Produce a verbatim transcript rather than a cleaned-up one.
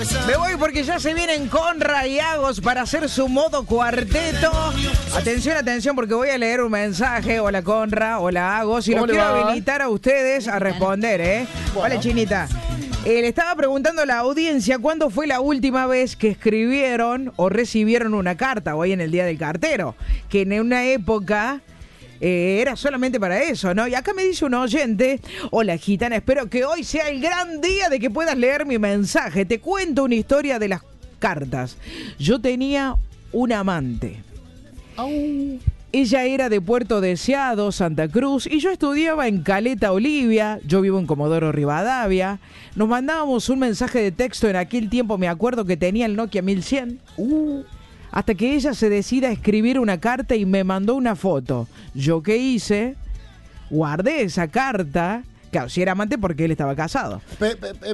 Me voy porque ya se vienen Conra y Agos para hacer su modo cuarteto. Atención, atención, porque voy a leer un mensaje. Hola Conra, hola Agos. Y los quiero habilitar a ustedes a responder, ¿eh? Bueno. Hola Chinita. Eh, le estaba preguntando a la audiencia cuándo fue la última vez que escribieron o recibieron una carta, hoy en el Día del Cartero, que en una época eh, era solamente para eso, ¿no? Y acá me dice un oyente: hola gitana, espero que hoy sea el gran día de que puedas leer mi mensaje. Te cuento una historia de las cartas. Yo tenía un amante. Oh. Ella era de Puerto Deseado, Santa Cruz, y yo estudiaba en Caleta Olivia. Yo vivo en Comodoro Rivadavia. Nos mandábamos un mensaje de texto. En aquel tiempo me acuerdo que tenía el Nokia mil cien. Uh, hasta que ella se decida a escribir una carta y me mandó una foto. ¿Yo qué hice? Guardé esa carta. Claro, si era amante porque él estaba casado. Pe, pe, pe,